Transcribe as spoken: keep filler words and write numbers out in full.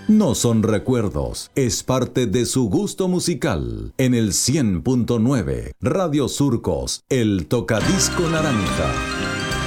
No son recuerdos, es parte de su gusto musical. En el cien punto nueve, Radio Surcos, el tocadisco naranja.